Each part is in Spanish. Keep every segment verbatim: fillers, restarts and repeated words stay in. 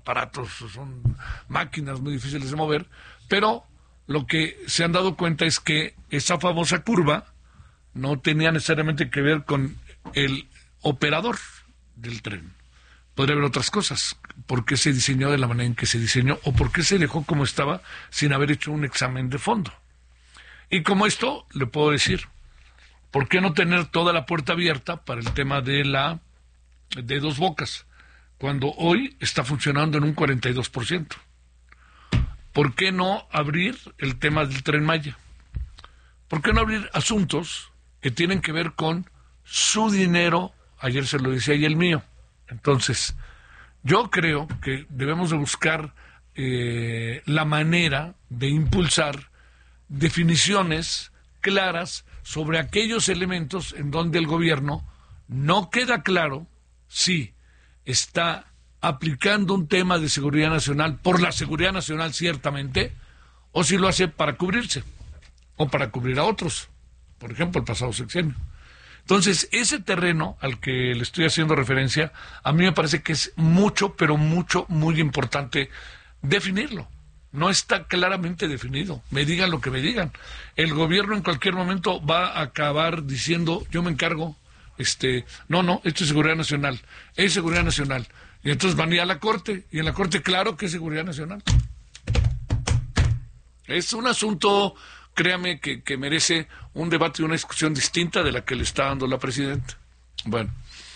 aparatos, son máquinas muy difíciles de mover, pero lo que se han dado cuenta es que esa famosa curva no tenía necesariamente que ver con el operador del tren. Podría haber otras cosas. ¿Por qué se diseñó de la manera en que se diseñó? ¿O por qué se dejó como estaba sin haber hecho un examen de fondo? Y como esto, le puedo decir, ¿por qué no tener toda la puerta abierta para el tema de la de Dos Bocas, cuando hoy está funcionando en un cuarenta y dos por ciento? ¿Por qué no abrir el tema del Tren Maya? ¿Por qué no abrir asuntos que tienen que ver con su dinero? Ayer se lo decía y el mío. Entonces, yo creo que debemos de buscar eh, la manera de impulsar definiciones claras sobre aquellos elementos en donde el gobierno no queda claro si está aplicando un tema de seguridad nacional por la seguridad nacional ciertamente, o si lo hace para cubrirse o para cubrir a otros, por ejemplo el pasado sexenio. Entonces, ese terreno al que le estoy haciendo referencia, a mí me parece que es mucho, pero mucho, muy importante definirlo. No está claramente definido. Me digan lo que me digan. El gobierno en cualquier momento va a acabar diciendo, yo me encargo, este, no, no, esto es seguridad nacional, es seguridad nacional. Y entonces van a ir a la Corte, y en la Corte, claro que es seguridad nacional. Es un asunto, créame, que, que merece un debate y una discusión distinta de la que le está dando la presidenta. Bueno,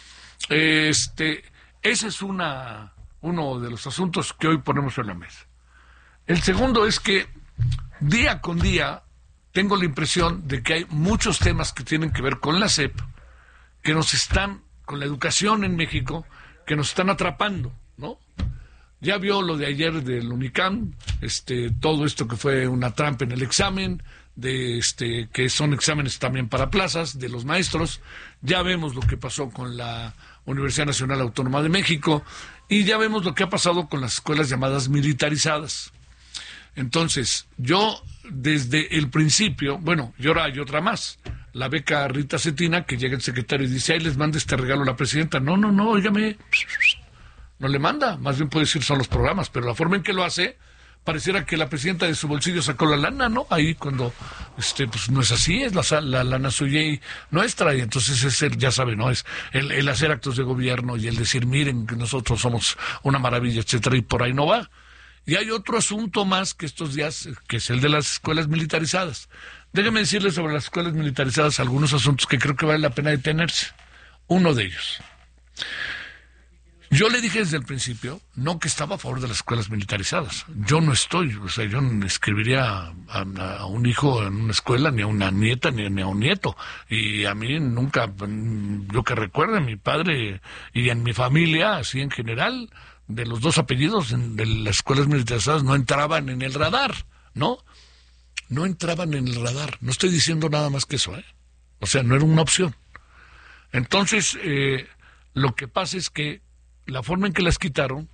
este, ese es una, uno de los asuntos que hoy ponemos en la mesa. El segundo es que día con día tengo la impresión de que hay muchos temas que tienen que ver con la S E P, que nos están, con la educación en México, que nos están atrapando, ¿no? Ya vio lo de ayer del UNICAM, este, todo esto que fue una trampa en el examen, de este, que son exámenes también para plazas de los maestros. Ya vemos lo que pasó con la Universidad Nacional Autónoma de México, y ya vemos lo que ha pasado con las escuelas llamadas militarizadas. Entonces, yo desde el principio, bueno, y ahora hay otra más, la beca Rita Cetina, que llega el secretario y dice, ahí les manda este regalo a la presidenta. No, no, no, óigame, no le manda, más bien puede decir son los programas, pero la forma en que lo hace, pareciera que la presidenta de su bolsillo sacó la lana, ¿no? Ahí cuando, este, pues no es así, es la, la lana suya y nuestra, y entonces es el, ya sabe, ¿no? Es el, el hacer actos de gobierno y el decir, miren, que nosotros somos una maravilla, etcétera, y por ahí no va. Y hay otro asunto más que estos días, que es el de las escuelas militarizadas. Déjenme decirles sobre las escuelas militarizadas algunos asuntos que creo que vale la pena detenerse. Uno de ellos. Yo le dije desde el principio, no que estaba a favor de las escuelas militarizadas. Yo no estoy, o sea, yo no escribiría a, a, a un hijo en una escuela, ni a una nieta, ni, ni a un nieto. Y a mí nunca, yo que recuerde, mi padre y en mi familia, así en general, de los dos apellidos de las escuelas militarizadas no entraban en el radar, ¿no? No entraban en el radar. No estoy diciendo nada más que eso, ¿eh? O sea, no era una opción. Entonces, eh, lo que pasa es que la forma en que las quitaron,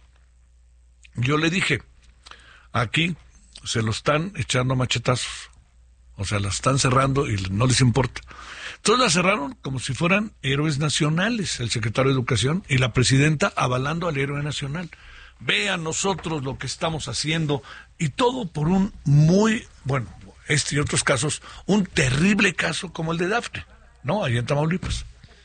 yo le dije, aquí se lo están echando a machetazos. O sea, las están cerrando y no les importa. Entonces las cerraron como si fueran héroes nacionales, el secretario de Educación y la presidenta avalando al héroe nacional. Vean nosotros lo que estamos haciendo, y todo por un muy, bueno, este y otros casos, un terrible caso como el de Dafne, ¿no? Allá en Tamaulipas.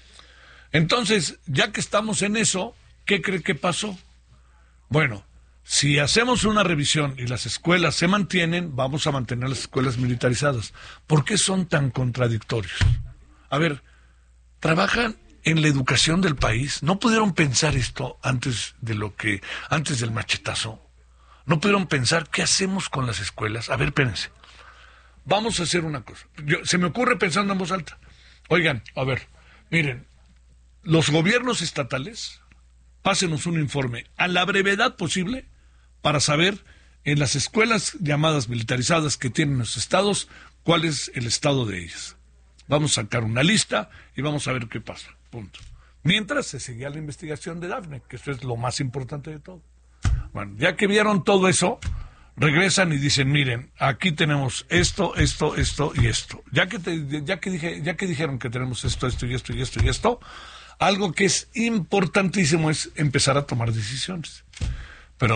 Entonces, ya que estamos en eso, ¿qué cree que pasó? Bueno, si hacemos una revisión y las escuelas se mantienen, vamos a mantener las escuelas militarizadas. ¿Por qué son tan contradictorios? A ver, trabajan en la educación del país. ¿No pudieron pensar esto antes de lo que, antes del machetazo? ¿No pudieron pensar qué hacemos con las escuelas? A ver, espérense. Vamos a hacer una cosa. Yo, se me ocurre pensando en voz alta. Oigan, a ver, miren, los gobiernos estatales, pásenos un informe a la brevedad posible para saber en las escuelas llamadas militarizadas que tienen los estados, cuál es el estado de ellas. Vamos a sacar una lista y vamos a ver qué pasa. Punto. Mientras se seguía la investigación de Dafne, que eso es lo más importante de todo. Bueno, ya que vieron todo eso, regresan y dicen, miren, aquí tenemos esto, esto, esto y esto. Ya que te, ya que dije, ya que dijeron que tenemos esto, esto y esto y esto y esto, algo que es importantísimo es empezar a tomar decisiones.